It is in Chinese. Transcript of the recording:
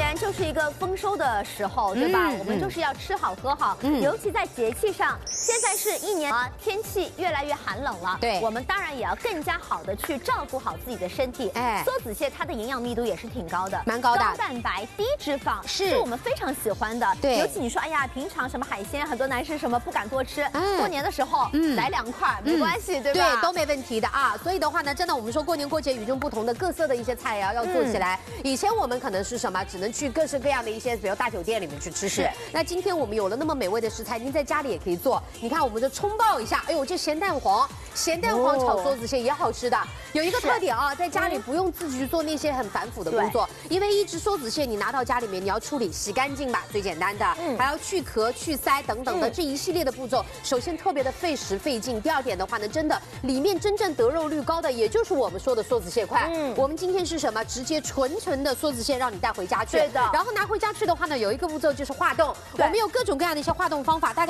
然就是一个丰收的时候，对吧？我们就是要吃好喝好，尤其在节气上，现在是一年啊，天气越来越寒冷了， 对， 我们当然也要更加好的去照顾好自己的身体。梭子蟹它的营养密度也是挺高的， 蛮高的， 高蛋白、低脂肪是我们非常喜欢的。对，尤其你说，哎呀，平常什么海鲜，很多男生什么不敢多吃，过年的时候来2块没关系，对吧？ 对，都没问题的啊。所以的话呢，真的我们说过年过节与众不同的各色的一些菜肴要做起来。以前我们可能是什么，只能去各式各样的一些，比如大酒店里面去吃。是。那今天我们有了那么美味的食材，您在家里也可以做。你看，我们就冲爆一下，哎呦，这咸蛋黄炒梭子蟹也好吃的。有一个特点啊，在家里不用自己去做那些很繁复的工作，因为一只梭子蟹你拿到家里面，你要处理洗干净吧，最简单的，还要去壳、去鳃等等的这一系列的步骤。首先特别的费时费劲，第二点的话呢，真的里面真正得肉率高的，也就是我们说的梭子蟹块。我们今天是什么？直接纯的梭子蟹让你带回家去。对的。然后拿回家去的话呢，有一个步骤就是化冻，我们有各种各样的一些化冻方法，大家。